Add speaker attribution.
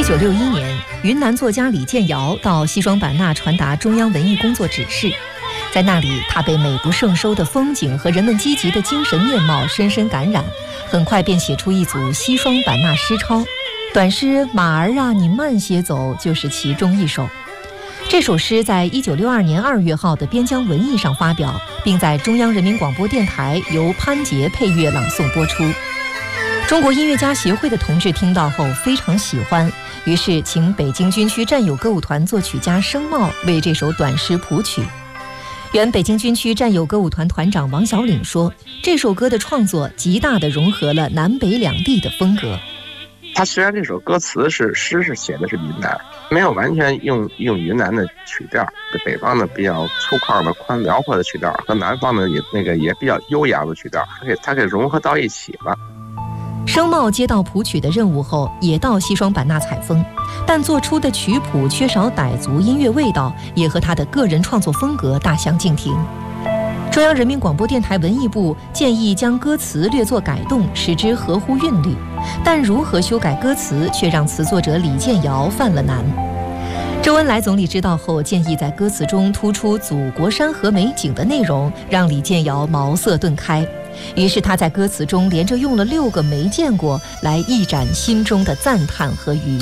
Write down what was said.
Speaker 1: 1961年，云南作家李建尧到西双版纳传达中央文艺工作指示。在那里，他被美不胜收的风景和人们积极的精神面貌深深感染，很快便写出一组西双版纳诗抄。短诗《马儿啊，你慢些走》就是其中一首。这首诗在1962年2月号的边疆文艺上发表，并在中央人民广播电台由潘杰配乐朗诵播出。中国音乐家协会的同志听到后非常喜欢，于是请北京军区战友歌舞团作曲家生茂为这首短诗谱曲。原北京军区战友歌舞团团长王小岭说，这首歌的创作极大地融合了南北两地的风格。
Speaker 2: 他虽然这首歌词诗是写的是云南，没有完全用云南的曲调，北方的比较粗犷的宽辽阔的曲调，和南方的也比较优雅的曲调，它给融合到一起了。
Speaker 1: 生茂接到谱曲的任务后，也到西双版纳采风，但做出的曲谱缺少傣族音乐味道，也和他的个人创作风格大相径庭。中央人民广播电台文艺部建议将歌词略作改动，使之合乎韵律，但如何修改歌词，却让词作者李建尧犯了难。周恩来总理知道后，建议在歌词中突出祖国山河美景的内容，让李建尧茅塞顿开。于是他在歌词中连着用了6个没见过来一展心中的赞叹和愉悦。